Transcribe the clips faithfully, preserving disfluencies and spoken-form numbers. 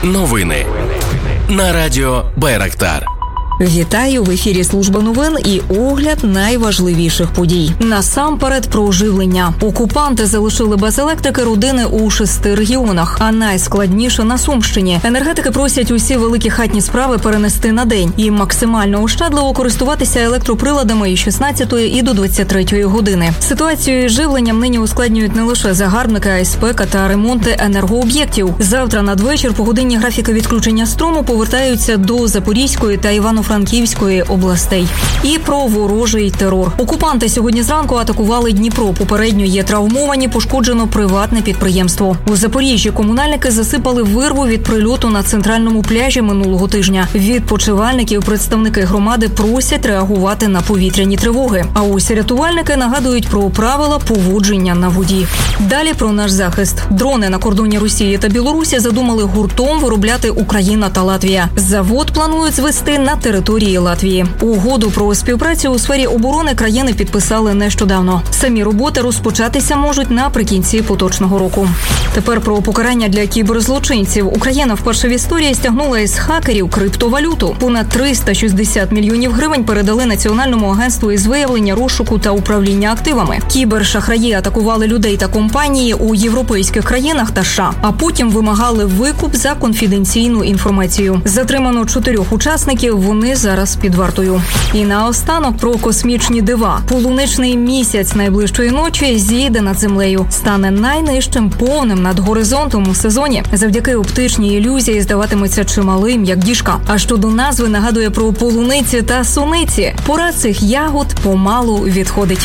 Новини на радіо Байрактар. Вітаю! В ефірі служба новин і огляд найважливіших подій. Насамперед про оживлення. Окупанти залишили без електрики родини у шести регіонах, а найскладніше на Сумщині. Енергетики просять усі великі хатні справи перенести на день і максимально ощадливо користуватися електроприладами із шістнадцятої і до двадцять третьої години. Ситуацію із живленням нині ускладнюють не лише загарбники, а й спека та ремонти енергооб'єктів. Завтра надвечір погодинні графіки відключення струму повертаються до Запорізької та Івано-Франківської Франківської областей. І про ворожий терор. Окупанти сьогодні зранку атакували Дніпро. Попередньо є травмовані, пошкоджено приватне підприємство. У Запоріжжі комунальники засипали вирву від прильоту на центральному пляжі минулого тижня. Відпочивальників представники громади просять реагувати на повітряні тривоги. А ось рятувальники нагадують про правила поводження на воді. Далі про наш захист. Дрони на кордоні Росії та Білорусі задумали гуртом виробляти Україна та Латвія. Завод планують звести на території Латвії. Угоду про співпрацю у сфері оборони країни підписали нещодавно. Самі роботи розпочатися можуть наприкінці поточного року. Тепер про покарання для кіберзлочинців. Україна вперше в історії стягнула із хакерів криптовалюту. Понад триста шістдесят мільйонів гривень передали Національному агентству із виявлення, розшуку та управління активами. Кібершахраї атакували людей та компанії у європейських країнах та США, а потім вимагали викуп за конфіденційну інформацію. Затримано чотирьох учасників, вони зараз під вартою. І наостанок про космічні дива. Полуничний місяць найближчої ночі зійде над землею. Стане найнижчим повним над горизонтом у сезоні. Завдяки оптичній ілюзії здаватиметься чималим, як діжка. А щодо назви нагадує про полуниці та суниці. Пора цих ягод помалу відходить.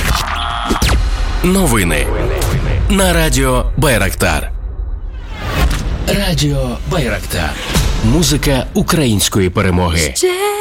Новини на радіо Байрактар. Радіо Байрактар. Музика української перемоги.